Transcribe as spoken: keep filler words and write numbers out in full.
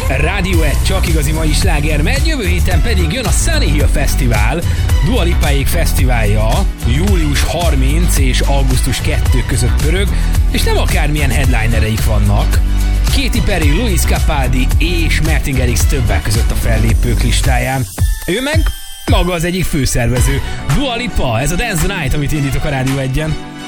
Rádió egy csak igazi mai sláger megy, jövő héten pedig jön a Sunny Hill Fesztivál, Dua Lipáék fesztiválja, július harmincadika és augusztus kettő között pörög, és nem akármilyen headlinereik vannak. Katy Perry, Luis Capaldi és Martin Garrix többek között a fellépők listáján. Ő meg maga az egyik főszervező. Dua Lipa, ez a Dance the Night, amit indítok a Rádió egyen.